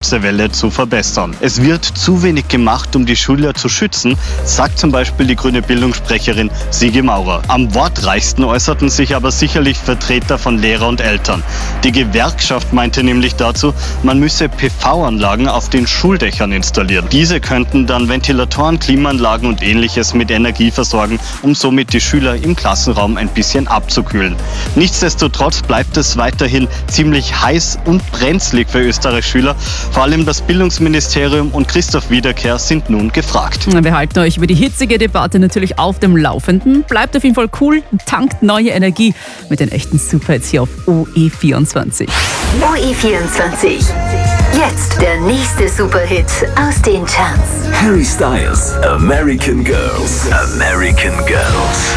Hitzewelle zu verbessern. Es wird zu wenig gemacht, um die Schüler zu schützen, sagt zum Beispiel die grüne Bildungssprecherin Sigi Maurer. Am wortreichsten äußerten sich aber sicherlich Vertreter von Lehrer und Eltern. Die Gewerkschaft meinte nämlich dazu, man müsse PV-Anlagen auf den Schuldächern installieren. Diese könnten dann Ventilatoren, Klimaanlagen und Ähnliches mit Energie versorgen, um somit die Schüler im Klassenraum ein bisschen abzukühlen. Nichtsdestotrotz bleibt es weiterhin ziemlich heiß und brenzlig für Österreichs Schüler. Vor allem das Bildungsministerium und Christoph Wiederkehr sind nun gefragt. Wir halten euch über die hitzige Debatte natürlich auf dem Laufenden. Bleibt auf jeden Fall cool und tankt neue Energie mit den echten Superhits hier auf OE24. OE24. Jetzt der nächste Superhit aus den Charts. Harry Styles, American Girls. American Girls.